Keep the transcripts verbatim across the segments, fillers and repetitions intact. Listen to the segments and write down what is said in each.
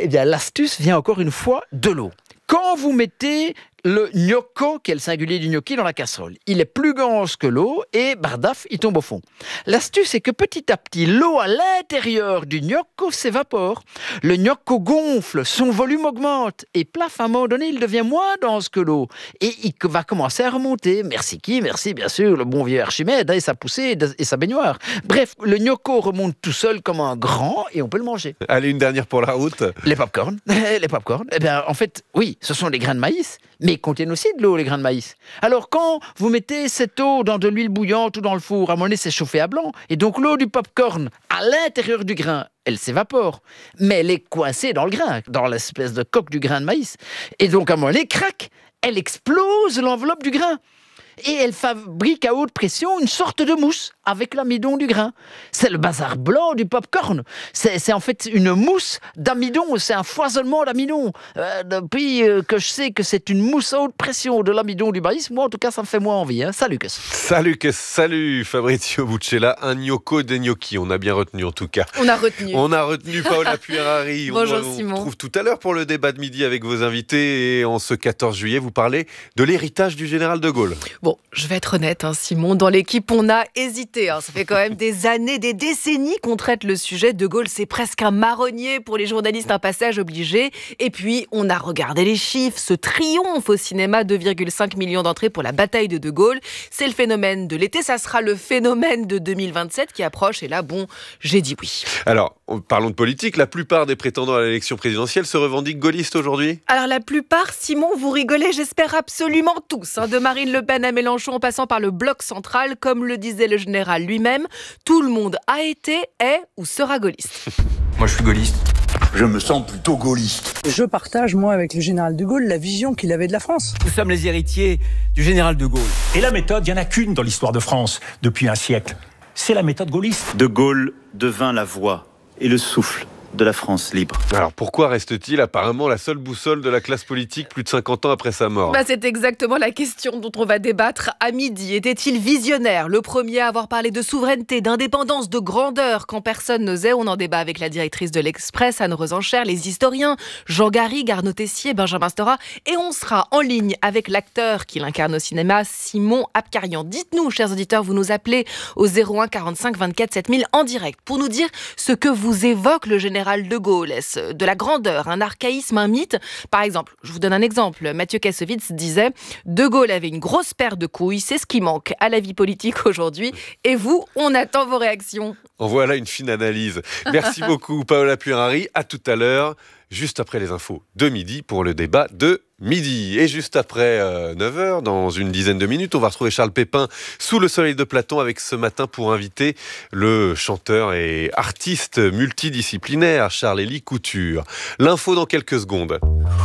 Eh bien, l'astuce vient encore une fois de l'eau. Quand vous mettez le gnocco, qui est le singulier du gnocchi, dans la casserole, il est plus dense que l'eau et bardaf, il tombe au fond. L'astuce, c'est que petit à petit, l'eau à l'intérieur du gnocco s'évapore. Le gnocco gonfle, son volume augmente et plaf, à un moment donné, il devient moins dense que l'eau. Et il va commencer à remonter. Merci qui? Merci, bien sûr, le bon vieux Archimède et sa poussée et sa baignoire. Bref, le gnocco remonte tout seul comme un grand et on peut le manger. Allez, une dernière pour la route. Les pop-corn. Les pop-corn. Eh bien, en fait, oui, ce sont des grains de maïs, mais ils contiennent aussi de l'eau, les grains de maïs. Alors, quand vous mettez cette eau dans de l'huile bouillante ou dans le four, à un moment donné, c'est chauffé à blanc. Et donc, l'eau du pop-corn, à l'intérieur du grain, elle s'évapore. Mais elle est coincée dans le grain, dans l'espèce de coque du grain de maïs. Et donc, à un moment donné, crac, elle explose l'enveloppe du grain. Et elle fabrique à haute pression une sorte de mousse avec l'amidon du grain. C'est le bazar blanc du pop-corn. C'est, c'est en fait une mousse d'amidon, c'est un foisonnement d'amidon. Euh, depuis euh, que je sais que c'est une mousse à haute pression de l'amidon du maïs, moi en tout cas ça me fait moins envie. Hein. Salut Lucas. Salut Lucas, salut Fabrizio Buccella, un gnocco des gnocchi, on a bien retenu en tout cas. On a retenu. On a retenu Paola Puerari. Bonjour on, on Simon. On retrouve tout à l'heure pour le débat de midi avec vos invités et en ce quatorze juillet, vous parlez de l'héritage du général de Gaulle. Bon, je vais être honnête, hein, Simon, dans l'équipe, on a hésité. Hein. Ça fait quand même des années, des décennies qu'on traite le sujet. De Gaulle, c'est presque un marronnier pour les journalistes, un passage obligé. Et puis, on a regardé les chiffres, ce triomphe au cinéma, deux virgule cinq millions d'entrées pour la bataille de De Gaulle. C'est le phénomène de l'été, ça sera le phénomène de deux mille vingt-sept qui approche. Et là, bon, j'ai dit oui. Alors, parlons de politique. La plupart des prétendants à l'élection présidentielle se revendiquent gaullistes aujourd'hui ? Alors, la plupart, Simon, vous rigolez, j'espère absolument tous. Hein, de Marine Le Pen à Mélenchon, en passant par le bloc central, comme le disait le général lui-même, tout le monde a été, est ou sera gaulliste. Moi, je suis gaulliste. Je me sens plutôt gaulliste. Je partage, moi, avec le général de Gaulle, la vision qu'il avait de la France. Nous sommes les héritiers du général de Gaulle. Et la méthode, il n'y en a qu'une dans l'histoire de France depuis un siècle. C'est la méthode gaulliste. De Gaulle devint la voix et le souffle de la France libre. Alors pourquoi reste-t-il apparemment la seule boussole de la classe politique plus de cinquante ans après sa mort ? Bah, c'est exactement la question dont on va débattre à midi. Était-il visionnaire, le premier à avoir parlé de souveraineté, d'indépendance, de grandeur quand personne n'osait? On en débat avec la directrice de l'Express, Anne Rosenchère, les historiens, Jean Garrigue, Arnaud Tessier, Benjamin Stora, et on sera en ligne avec l'acteur qui l'incarne au cinéma, Simon Abkarian. Dites-nous, chers auditeurs, vous nous appelez au zéro un quarante-cinq vingt-quatre sept mille en direct pour nous dire ce que vous évoque le général de Gaulle. Est-ce de la grandeur, un archaïsme, un mythe? Par exemple, je vous donne un exemple. Mathieu Kassovitz disait « De Gaulle avait une grosse paire de couilles, c'est ce qui manque à la vie politique aujourd'hui. » Et vous, on attend vos réactions. En voilà une fine analyse. Merci beaucoup Paola Puerari. À tout à l'heure, juste après les infos de midi pour le débat de midi. Et juste après euh, neuf heures, dans une dizaine de minutes, on va retrouver Charles Pépin sous le soleil de Platon avec ce matin pour inviter le chanteur et artiste multidisciplinaire Charles-Élie Couture. L'info dans quelques secondes.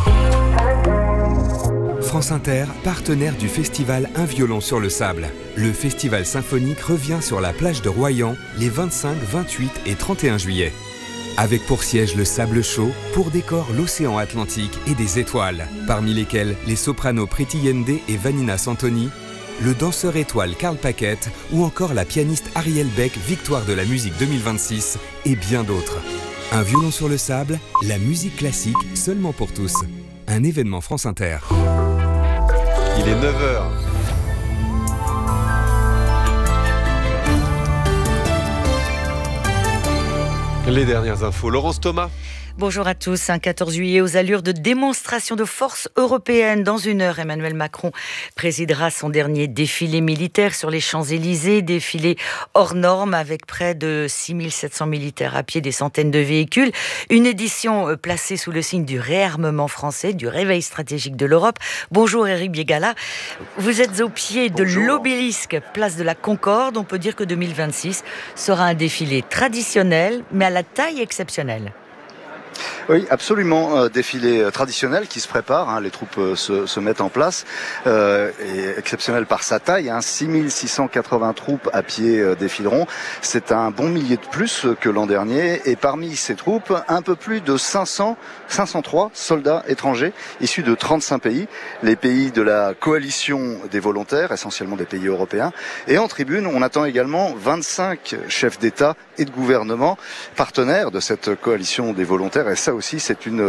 France Inter, partenaire du festival Un violon sur le sable. Le festival symphonique revient sur la plage de Royan les vingt-cinq, vingt-huit et trente et un juillet. Avec pour siège le sable chaud, pour décor l'océan Atlantique et des étoiles, parmi lesquelles les sopranos Priti Yende et Vanina Santoni, le danseur étoile Karl Paquette ou encore la pianiste Ariel Beck, victoire de la musique deux mille vingt-six et bien d'autres. Un violon sur le sable, la musique classique seulement pour tous. Un événement France Inter. Il est neuf heures. Les dernières infos. Laurence Thomas. Bonjour à tous. Un quatorze juillet aux allures de démonstration de force européenne. Dans une heure, Emmanuel Macron présidera son dernier défilé militaire sur les Champs-Élysées. Défilé hors norme avec près de six mille sept cents militaires à pied, des centaines de véhicules. Une édition placée sous le signe du réarmement français, du réveil stratégique de l'Europe. Bonjour Éric Biégala. Vous êtes au pied de Bonjour. l'obélisque, place de la Concorde. On peut dire que deux mille vingt-six sera un défilé traditionnel, mais à la taille exceptionnelle. Oui, absolument. Euh, défilé traditionnel qui se prépare. Hein, les troupes euh, se, se mettent en place. Euh, et exceptionnel par sa taille. Hein, six mille six cent quatre-vingts troupes à pied euh, défileront. C'est un bon millier de plus que l'an dernier. Et parmi ces troupes, un peu plus de cinq cents, cinq cent trois soldats étrangers issus de trente-cinq pays. Les pays de la coalition des volontaires, essentiellement des pays européens. Et en tribune, on attend également vingt-cinq chefs d'État et de gouvernement partenaires de cette coalition des volontaires. Et ça aussi, c'est une